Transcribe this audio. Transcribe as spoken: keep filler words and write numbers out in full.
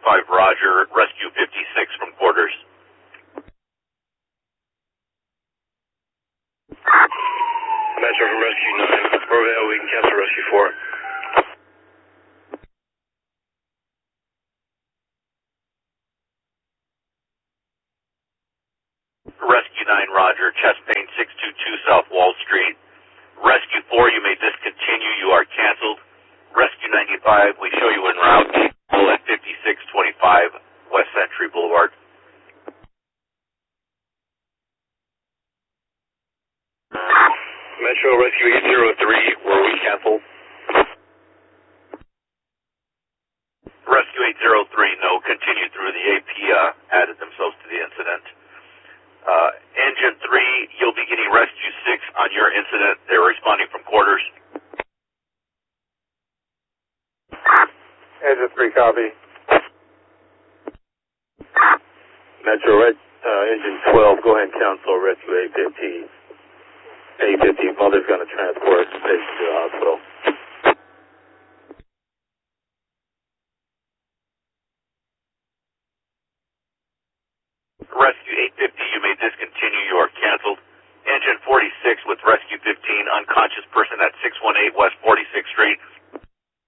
five, Roger. Rescue fifty-six from quarters. Metro from Rescue nine. Breville, we can cancel Rescue four. Rescue nine, Roger. Chest pain six two two South Wall Street. Rescue four, you may discontinue. You are canceled. Rescue ninety-five, we show you en route at fifty-six twenty-five West Century Boulevard. Metro Rescue eight zero three, were we canceled? Rescue eight zero three, no, continue through. The A P uh, added themselves to the incident. Uh, engine three, you'll be getting Rescue six on your incident. They're responding from quarters. Engine three, copy. Metro Red, uh, Engine twelve, go ahead and cancel Rescue eight fifteen. eight fifteen, mother's going to transport the patient to the hospital. Rescue eight fifty, you may